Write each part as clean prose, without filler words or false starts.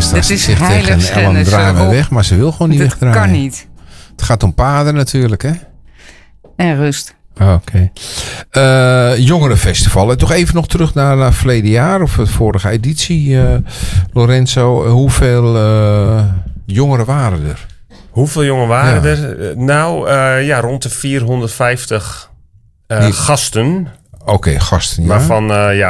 luisteraars Dit is zegt tegen Ellen, heiligschennis, draai me Rob. weg. Maar ze wil gewoon niet Dat wegdraaien. kan niet. Het gaat om paarden natuurlijk, hè? En rust. Oké. Jongerenfestival. Toch even nog terug naar verleden jaar. Of de vorige editie. Lorenzo, hoeveel jongeren waren er? Hoeveel jongen waren er? Rond de 450 gasten. Oké, gasten. Ja. Waarvan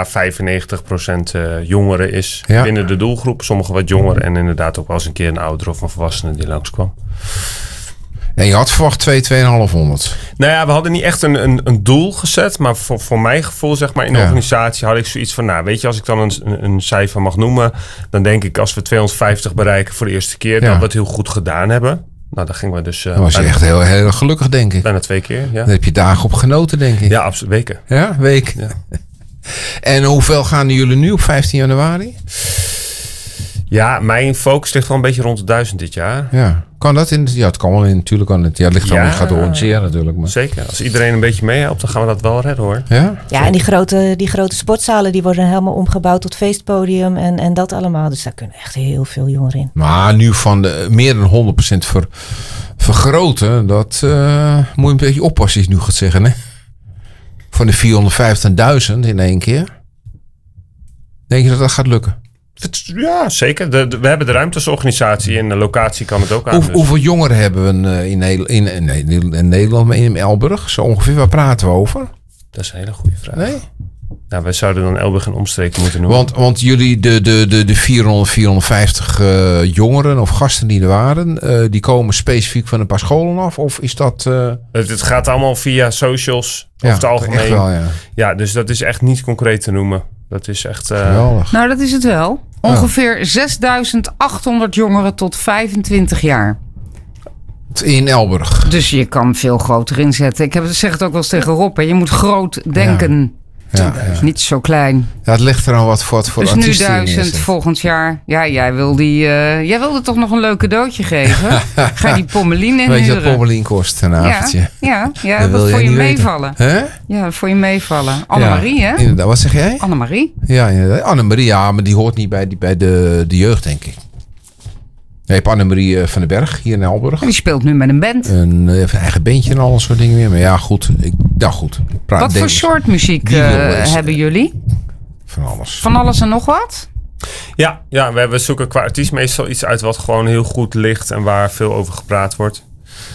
95% jongeren is binnen de doelgroep. Sommigen wat jonger en inderdaad ook wel eens een keer een ouder of een volwassene die langskwam. En je had verwacht 2,500. Nou ja, we hadden niet echt een doel gezet. Maar voor mijn gevoel, zeg maar, in de organisatie had ik zoiets van... Nou, weet je, als ik dan een cijfer mag noemen... dan denk ik als we 250 bereiken voor de eerste keer... dat we het heel goed gedaan hebben. Nou, dan gingen we dus... Dan was je echt heel gelukkig, denk ik. Bijna 2 keer, ja. Daar heb je dagen op genoten, denk ik. Ja, absoluut. Weken. Ja, weken. Ja. En hoeveel gaan jullie nu op 15 januari? Ja, mijn focus ligt wel een beetje rond de 1000 dit jaar. Ja, kan dat in? Ja, het kan wel in. Natuurlijk kan het. Ja, het ligt aan wie je gaat organiseren natuurlijk. Maar. Zeker. Als iedereen een beetje meehelpt, dan gaan we dat wel redden, hoor. Ja, ja, en die grote sportzalen die worden helemaal omgebouwd tot feestpodium en dat allemaal. Dus daar kunnen echt heel veel jongeren in. Maar nu van de meer dan 100% vergroten, dat moet je een beetje oppassen als je nu gaat zeggen, hè? Van de 450.000 in één keer. Denk je dat gaat lukken? Ja, zeker. We hebben de ruimte als organisatie en de locatie kan het ook aan. Hoeveel jongeren hebben we in Nederland, maar in Elburg? Zo ongeveer, waar praten we over? Dat is een hele goede vraag. Nee? Nou, wij zouden dan Elburg en omstreken moeten noemen. Want jullie, de 450 jongeren of gasten die er waren, die komen specifiek van een paar scholen af? Of is dat... Het gaat allemaal via socials over het algemeen. Echt wel, ja, dus dat is echt niet concreet te noemen. Dat is echt... geweldig. Nou, dat is het wel. Ongeveer 6.800 jongeren tot 25 jaar. In Elburg. Dus je kan veel groter inzetten. Ik zeg het ook wel eens tegen Rob. Hè. Je moet groot denken. Ja, niet zo klein. Ja, het ligt er aan wat voor dus artiesten. Dus nu 1000 volgend jaar. Ja, jij wilde toch nog een leuk cadeautje geven? Ga je die pommelien inhuren? Weet je wat pommelien kost een avondje? Ja, dat voor je meevallen. Hè? Ja, voor je meevallen. Annemarie, hè? Inderdaad, wat zeg jij? Annemarie. Ja, inderdaad. Annemarie, ja, maar die hoort niet bij de jeugd, denk ik. Je hebt Annemarie van den Berg hier in Elburg. En die speelt nu met een band. Een eigen bandje en al soort dingen meer. Maar ja, goed. Wat voor soort muziek hebben jullie? Van alles. Van alles en nog wat? Ja, we zoeken qua artiest meestal iets uit wat gewoon heel goed ligt en waar veel over gepraat wordt.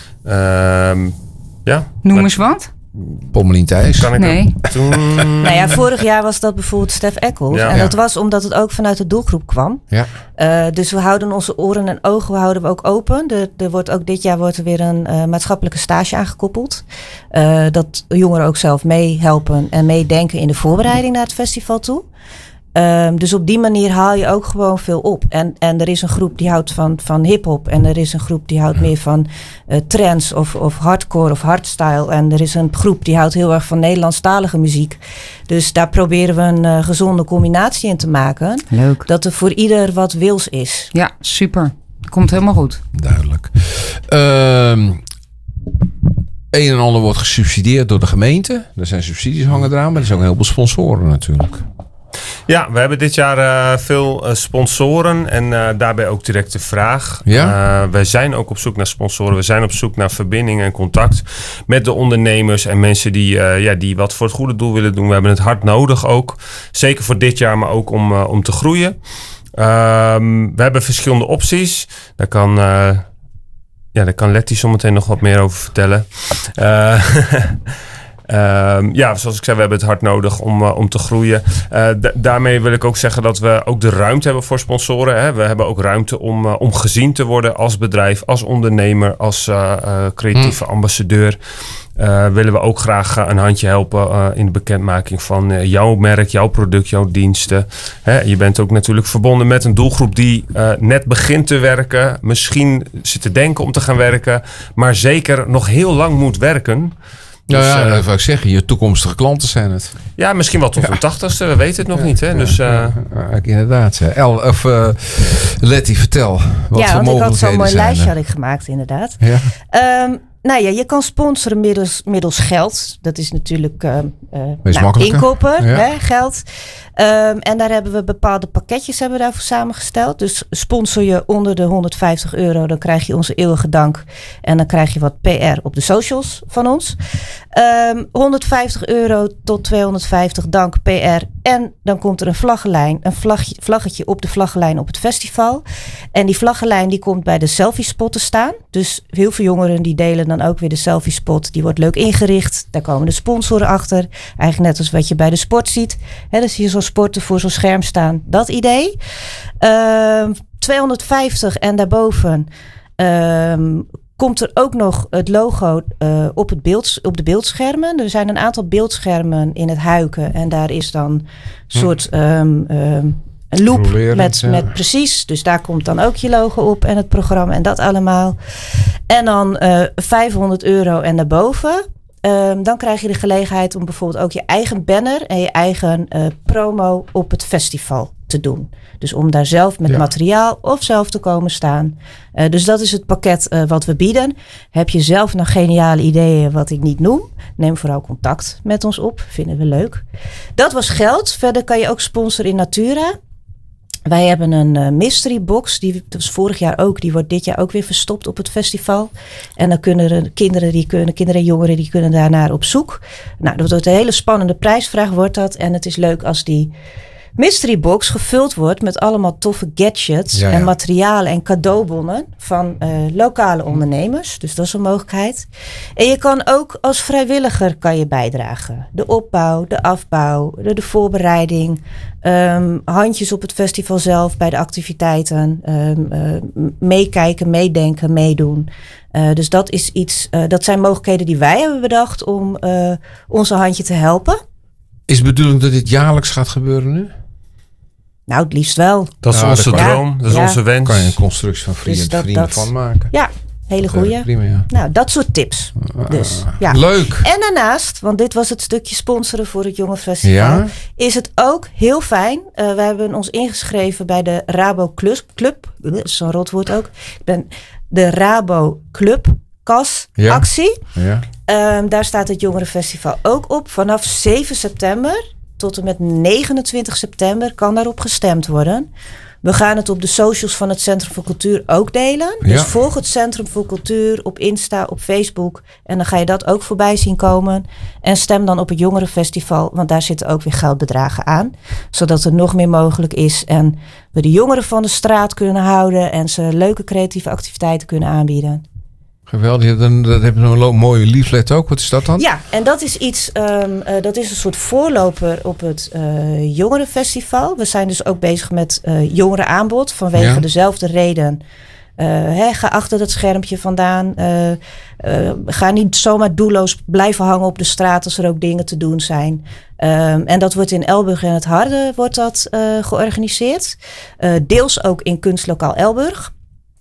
Noem eens wat. Pommelien Thijs. Kan ik nee. Nou ja, vorig jaar was dat bijvoorbeeld Stef Eckels. Ja. En dat was omdat het ook vanuit de doelgroep kwam. Ja. Dus we houden onze oren en ogen houden we ook open. Dit jaar wordt er weer een maatschappelijke stage aangekoppeld. Dat jongeren ook zelf meehelpen en meedenken in de voorbereiding naar het festival toe. Dus op die manier haal je ook gewoon veel op. En er is een groep die houdt van hiphop. En er is een groep die houdt meer van trance of hardcore of hardstyle. En er is een groep die houdt heel erg van Nederlandstalige muziek. Dus daar proberen we een gezonde combinatie in te maken. Leuk. Dat er voor ieder wat wils is. Ja, super. Komt helemaal goed. Duidelijk. Een en ander wordt gesubsidieerd door de gemeente. Er zijn subsidies hangen eraan, maar er zijn ook heel veel sponsoren natuurlijk. Ja, we hebben dit jaar veel sponsoren en daarbij ook direct de vraag. Ja? Wij zijn ook op zoek naar sponsoren. We zijn op zoek naar verbinding en contact met de ondernemers en mensen die wat voor het goede doel willen doen. We hebben het hard nodig ook. Zeker voor dit jaar, maar ook om te groeien. We hebben verschillende opties. Daar kan Letty zometeen nog wat meer over vertellen. Zoals ik zei, we hebben het hard nodig om te groeien. Daarmee wil ik ook zeggen dat we ook de ruimte hebben voor sponsoren. Hè. We hebben ook ruimte om gezien te worden als bedrijf, als ondernemer, als creatieve ambassadeur. Willen we ook graag een handje helpen in de bekendmaking van jouw merk, jouw product, jouw diensten. Je bent ook natuurlijk verbonden met een doelgroep die net begint te werken. Misschien zit te denken om te gaan werken, maar zeker nog heel lang moet werken. Dus, dat wil ik zeggen. Je toekomstige klanten zijn het. Ja, misschien wel tot de 80ste. We weten het nog niet. Hè? Dus, inderdaad. Letty, vertel. Wat voor want ik had zo'n mooi lijstje er? had ik gemaakt, inderdaad. Ja. Nou ja, je kan sponsoren middels geld. Dat is natuurlijk Ja. inkopen, geld. En daar hebben we bepaalde pakketjes daarvoor samengesteld. Dus sponsor je onder de €150, dan krijg je onze eeuwige dank. En dan krijg je wat PR op de socials van ons. €150 tot €250 dank PR. En dan komt er een vlaggetje op de vlaggenlijn op het festival. En die vlaggenlijn die komt bij de selfie spot te staan. Dus heel veel jongeren die delen dan ook weer de selfie spot. Die wordt leuk ingericht. Daar komen de sponsoren achter. Eigenlijk net als wat je bij de sport ziet. Dan zie je zo'n sporten voor zo'n scherm staan. Dat idee. 250 en daarboven komt er ook nog het logo op de beeldschermen. Er zijn een aantal beeldschermen in het Huiken. En daar is dan een soort een loop met precies. Dus daar komt dan ook je logo op en het programma en dat allemaal. En dan €500 en daarboven. Dan krijg je de gelegenheid om bijvoorbeeld ook je eigen banner en je eigen promo op het festival te doen. Dus om daar zelf met materiaal of zelf te komen staan. Dus dat is het pakket wat we bieden. Heb je zelf nog geniale ideeën wat ik niet noem? Neem vooral contact met ons op. Vinden we leuk. Dat was geld. Verder kan je ook sponsoren in Natura. Wij hebben een mystery box. Dat was vorig jaar ook. Die wordt dit jaar ook weer verstopt op het festival. En dan kunnen kinderen en jongeren die kunnen daarnaar op zoek. Nou, dat wordt een hele spannende prijsvraag wordt dat. En het is leuk als die mystery box gevuld wordt met allemaal toffe gadgets en materialen en cadeaubonnen van lokale ondernemers. Dus dat is een mogelijkheid. En je kan ook als vrijwilliger kan je bijdragen. De opbouw, de afbouw, de voorbereiding, handjes op het festival zelf bij de activiteiten, meekijken, meedenken, meedoen. Dus dat is dat zijn mogelijkheden die wij hebben bedacht om onze handje te helpen. Is de bedoeling dat dit jaarlijks gaat gebeuren nu? Nou, het liefst wel. Dat is onze droom, dat is onze wens. Kan je een constructie van vrienden van maken. Ja, hele goeie. Prima, ja. Nou, dat soort tips. Dus, ja. Leuk. En daarnaast, want dit was het stukje sponsoren voor het Jongerenfestival, is het ook heel fijn. We hebben ons ingeschreven bij de Rabo Club. Dat is zo'n rotwoord ook. De Rabo Club actie. Ja. Daar staat het Jongerenfestival ook op. Vanaf 7 september tot en met 29 september kan daarop gestemd worden. We gaan het op de socials van het Centrum voor Cultuur ook delen. Dus volg het Centrum voor Cultuur op Insta, op Facebook. En dan ga je dat ook voorbij zien komen. En stem dan op het Jongerenfestival, want daar zitten ook weer geldbedragen aan. Zodat er nog meer mogelijk is. En we de jongeren van de straat kunnen houden en ze leuke creatieve activiteiten kunnen aanbieden. Geweldig. Dat heb je een mooie leaflet ook. Wat is dat dan? Ja, en dat is iets, dat is een soort voorloper op het Jongerenfestival. We zijn dus ook bezig met jongerenaanbod vanwege dezelfde reden. Ga achter dat schermpje vandaan. Ga niet zomaar doelloos blijven hangen op de straat als er ook dingen te doen zijn. En dat wordt in Elburg en het Harde wordt dat georganiseerd. Deels ook in Kunstlokaal Elburg.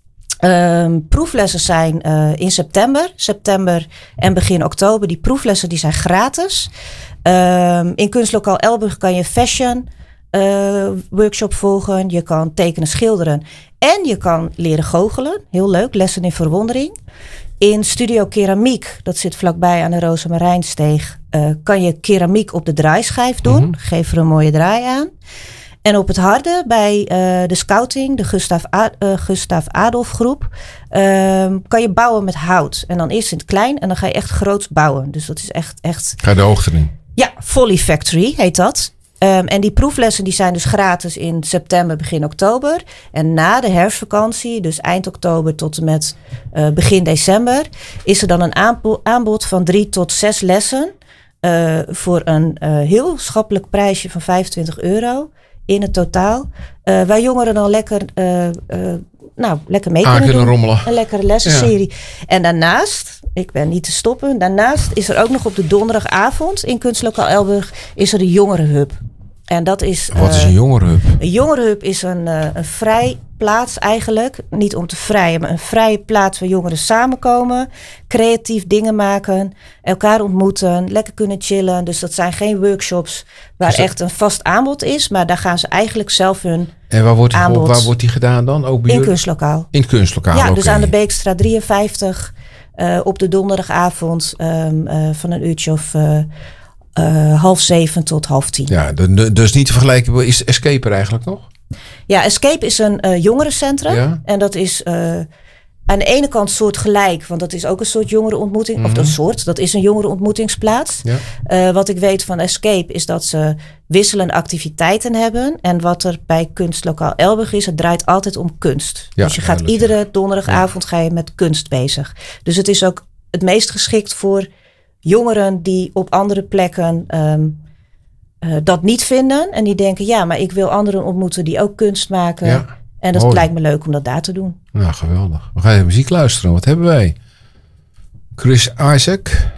Proeflessen zijn in september en begin oktober. Die proeflessen die zijn gratis. In Kunstlokaal Elburg kan je fashion workshop volgen. Je kan tekenen, schilderen. En je kan leren goochelen. Heel leuk, lessen in verwondering. In Studio Keramiek, dat zit vlakbij aan de Rozemarijnsteeg, kan je keramiek op de draaischijf doen. Mm-hmm. Geef er een mooie draai aan. En op het Harde bij de scouting, de Gustav Adolf groep, kan je bouwen met hout. En dan eerst in het klein en dan ga je echt groots bouwen. Dus dat is echt... Ga de hoogte in. Ja, Folly Factory heet dat. En die proeflessen die zijn dus gratis in september, begin oktober. En na de herfstvakantie, dus eind oktober tot en met begin december, is er dan een aanbod van 3 tot 6 lessen voor een heel schappelijk prijsje van €25 in het totaal. Waar jongeren dan lekker mee kunnen doen. Rommelen. Een lekkere lessenserie. Ja. En daarnaast, ik ben niet te stoppen, daarnaast is er ook nog op de donderdagavond in Kunstlokaal Elburg is er de Jongerenhub. En dat is... Wat is een jongerenhub? Een jongerenhub is een vrij plaats eigenlijk. Niet om te vrijen, maar een vrije plaats waar jongeren samenkomen. Creatief dingen maken. Elkaar ontmoeten. Lekker kunnen chillen. Dus dat zijn geen workshops waar echt een vast aanbod is. Maar daar gaan ze eigenlijk zelf hun En waar wordt die gedaan dan? Ook bij in Kunstlokaal. In het Kunstlokaal, Ja, dus aan de Beekstraat 53. op de donderdagavond van een uurtje of 6:30 tot 6:30. Ja, dus niet te vergelijken. Is Escape er eigenlijk nog? Ja, Escape is een jongerencentrum. Ja. En dat is aan de ene kant soortgelijk, want dat is ook een soort jongerenontmoeting. Of dat is een jongerenontmoetingsplaats. Ja. Wat ik weet van Escape is dat ze wisselende activiteiten hebben. En wat er bij Kunstlokaal Elburg is, het draait altijd om kunst. Ja, dus je gaat iedere donderdagavond ga je met kunst bezig. Dus het is ook het meest geschikt voor jongeren die op andere plekken dat niet vinden. En die denken, ja, maar ik wil anderen ontmoeten die ook kunst maken. Ja. En dat Mooi. lijkt me leuk om dat daar te doen. Nou, geweldig. We gaan even muziek luisteren. Wat hebben wij? Chris Isaak.